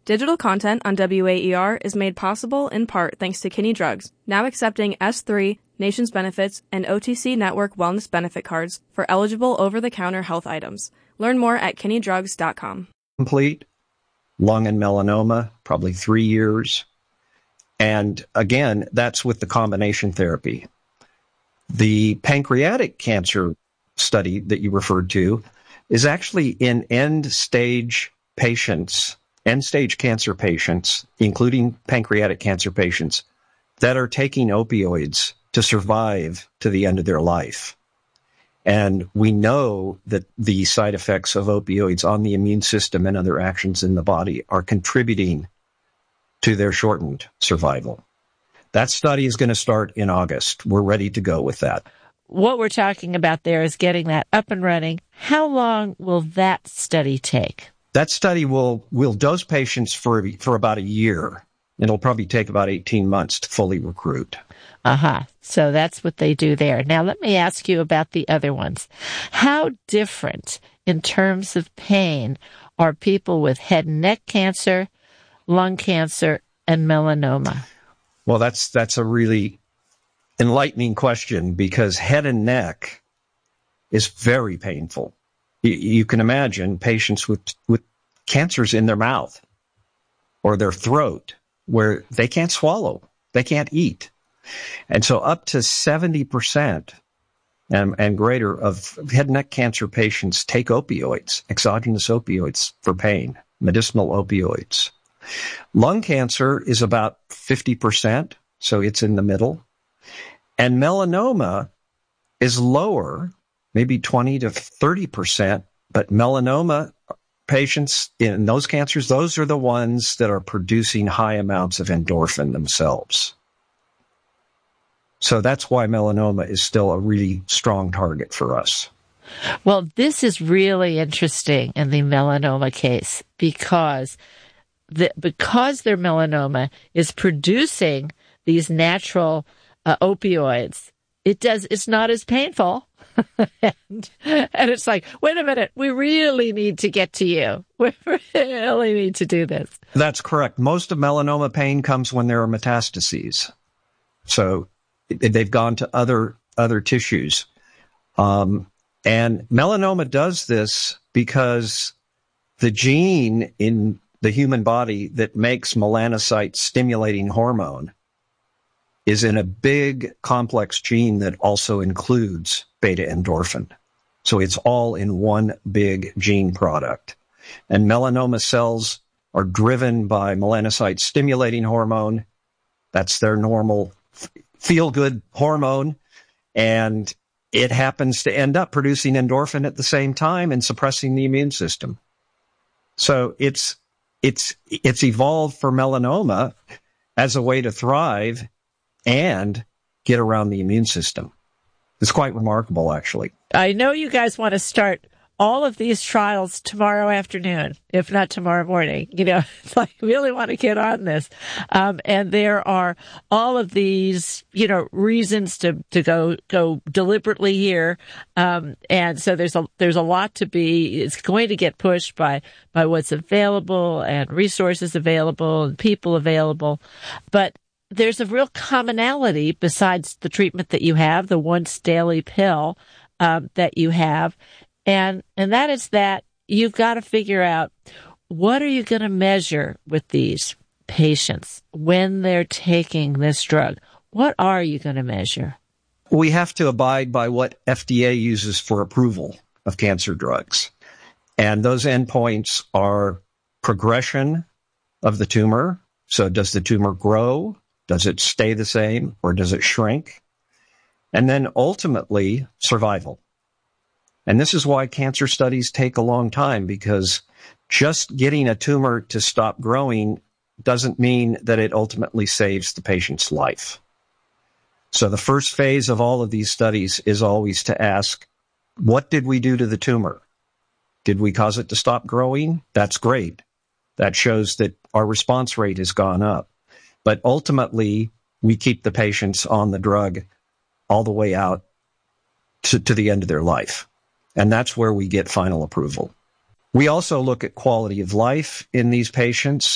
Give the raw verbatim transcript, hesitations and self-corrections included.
Digital content on W A E R is made possible in part thanks to Kinney Drugs, now accepting S three, Nations Benefits, and O T C Network Wellness Benefit Cards for eligible over-the-counter health items. Learn more at kinney drugs dot com. Complete lung and melanoma, probably three years. And again, that's with the combination therapy. The pancreatic cancer study that you referred to is actually in end-stage patients, end-stage cancer patients, including pancreatic cancer patients, that are taking opioids to survive to the end of their life. And we know that the side effects of opioids on the immune system and other actions in the body are contributing to their shortened survival. That study is going to start in August. We're ready to go with that. What we're talking about there is getting that up and running. How long will that study take? That study will will dose patients for for about a year. It'll probably take about eighteen months to fully recruit. Uh-huh. So that's what they do there. Now, let me ask you about the other ones. How different in terms of pain are people with head and neck cancer, lung cancer, and melanoma? Well, that's that's a really enlightening question, because head and neck is very painful. You, you can imagine patients with, with cancers in their mouth or their throat where they can't swallow, they can't eat. And so up to seventy percent and, and greater of head and neck cancer patients take opioids, exogenous opioids for pain, medicinal opioids. Lung cancer is about fifty percent, so it's in the middle. And melanoma is lower, maybe twenty to thirty percent, but melanoma patients in those cancers, those are the ones that are producing high amounts of endorphin themselves. So that's why melanoma is still a really strong target for us. Well, this is really interesting in the melanoma case because the, because their melanoma is producing these natural uh, opioids, it does, it's not as painful. and, and it's like, wait a minute, we really need to get to you. We really need to do this. That's correct. Most of melanoma pain comes when there are metastases. So they've gone to other other tissues. Um, and melanoma does this because the gene in the human body that makes melanocyte-stimulating hormone is in a big, complex gene that also includes beta-endorphin. So it's all in one big gene product. And melanoma cells are driven by melanocyte-stimulating hormone. That's their normal feel-good hormone, and it happens to end up producing endorphin at the same time and suppressing the immune system. So it's it's it's evolved for melanoma as a way to thrive and get around the immune system. It's quite remarkable, actually. I know you guys want to start all of these trials tomorrow afternoon, if not tomorrow morning. You know, it's like, really want to get on this. Um, and there are all of these, you know, reasons to, to go, go deliberately here. Um, and so there's a, there's a lot to be, it's going to get pushed by, by what's available and resources available and people available. But there's a real commonality besides the treatment that you have, the once daily pill, um, that you have. And and that is that you've got to figure out, what are you going to measure with these patients when they're taking this drug? What are you going to measure? We have to abide by what F D A uses for approval of cancer drugs. And those endpoints are progression of the tumor. So does the tumor grow? Does it stay the same, or does it shrink? And then ultimately, survival. And this is why cancer studies take a long time, because just getting a tumor to stop growing doesn't mean that it ultimately saves the patient's life. So the first phase of all of these studies is always to ask, what did we do to the tumor? Did we cause it to stop growing? That's great. That shows that our response rate has gone up. But ultimately, we keep the patients on the drug all the way out to, to the end of their life. And that's where we get final approval. We also look at quality of life in these patients.